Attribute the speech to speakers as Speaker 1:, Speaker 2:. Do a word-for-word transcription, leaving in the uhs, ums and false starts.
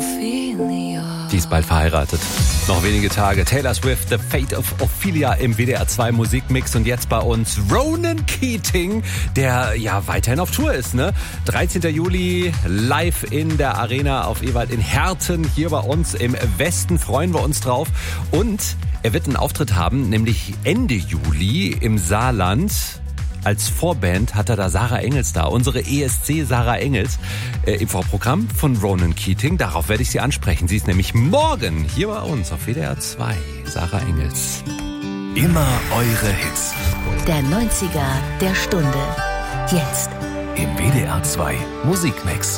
Speaker 1: Ophelia.
Speaker 2: Die ist bald verheiratet. Noch wenige Tage. Taylor Swift, The Fate of Ophelia im W D R zwei Musikmix. Und jetzt bei uns Ronan Keating, der ja weiterhin auf Tour ist, ne? dreizehnten Juli live in der Arena auf Ewald in Herten. Hier bei uns im Westen freuen wir uns drauf. Und er wird einen Auftritt haben, nämlich Ende Juli im Saarland. Als Vorband hat er da Sarah Engels da, unsere E S C Sarah Engels, äh, im Vorprogramm von Ronan Keating. Darauf werde ich sie ansprechen. Sie ist nämlich morgen hier bei uns auf W D R zwei. Sarah Engels.
Speaker 3: Immer eure Hits.
Speaker 4: Der neunziger der Stunde. Jetzt.
Speaker 3: Im W D R zwei Musikmix.